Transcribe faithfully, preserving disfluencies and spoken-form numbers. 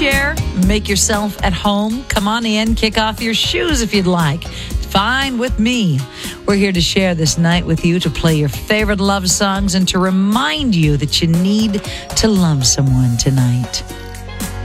chair, make yourself at home. Come on in, kick off your shoes if you'd like. Fine with me. We're here to share this night with you, to play your favorite love songs, and to remind you that you need to love someone tonight.